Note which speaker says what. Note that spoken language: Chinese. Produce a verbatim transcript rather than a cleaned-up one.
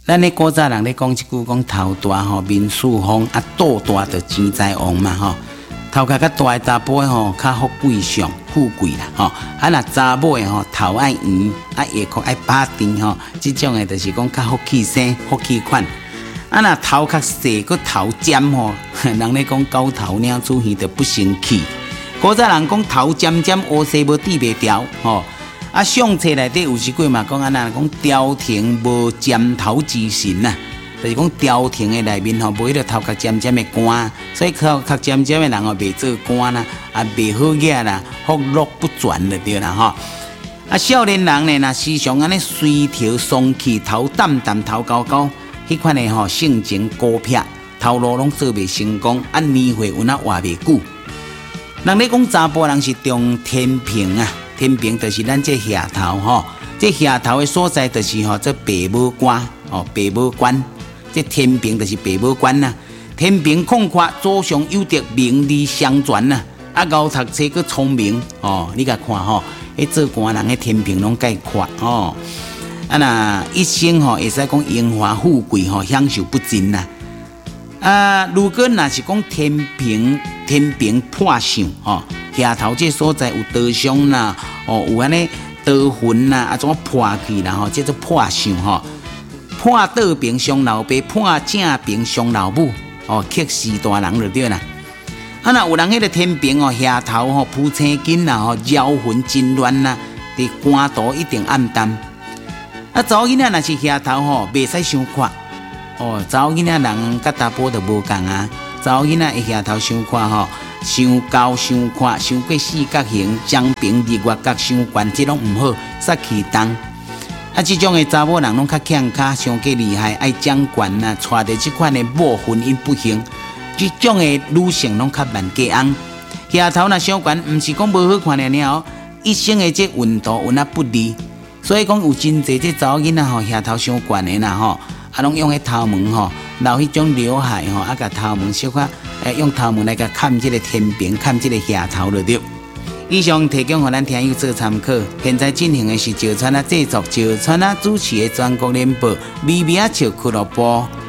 Speaker 1: 咱咧古早人咧讲一句讲头大吼面似风，啊肚大就钱财旺嘛吼。头壳较大诶查甫诶吼，较富贵上富贵啦吼。啊若查某诶吼，头爱圆，啊下裤爱把甜吼，即种诶就是讲较福气生、福气款。啊若头较细，佮头尖吼，人咧讲狗头鸟出现就不生气。古早人讲头尖尖，乌西无抵袂牢吼。啊，相册内底有一句嘛，讲安那讲朝廷无尖头之神呐，就是讲朝廷的内面吼，无迄个头壳尖尖的官，所以头壳尖尖的人哦，袂做官啦，啊，袂好嘢啦，福禄不全就对啦吼。啊，少年人呢，若时常安尼随条松气，头淡淡，头高高，迄款的吼性情孤僻，头路拢做袂成功，啊，年岁有哪活袂久。人咧讲查甫人是中天平啊。天平就是咱这下头吼，这下头的所在就是吼，这父母官哦，父母官，这天平就是父母官呐。天平空阔，祖上有德，名利相传呐。啊，熬读册佮聪明哦，你甲看吼，迄做官人的天平拢介阔哦。啊，那一生吼，会使讲荣华富贵吼，享受不尽呐。啊，如果若是讲天平，天平破相吼。下头这所在有刀伤啦，哦，有安尼刀痕啦，啊，种破去啦，吼，这做破相吼。破倒平伤老爸，破正平伤老母，哦，克死大人就对啦。啊，若有人迄个天平哦，下头吼铺青筋啦，吼，妖魂真乱啦，伫官途一定暗淡。啊，查某囡仔若是下头吼，袂使伤阔，哦，查某囡仔人甲查甫就无共啊。查某囡仔会下头伤阔吼。伤高、伤宽、伤过四角形、江平日月角伤悬，这拢唔好，煞气重。啊，这种的查某人拢较欠卡，伤过厉害，爱掌权呐，带着这款的某婚姻不幸，这种的女性拢较慢嫁翁。下头若伤悬，唔是讲无好看了了，一生的这运途有那不利，所以讲有真侪这查某囡仔吼下头伤悬的啦吼，啊，拢用迄头毛吼，留迄种刘海吼，啊，甲头毛小可。诶，用头毛来甲看这个天平，看这个下头就对。以上提供给咱听友做参考。现在进行的是石川啊制作、石川啊主持的全国联播微微啊笑俱乐部。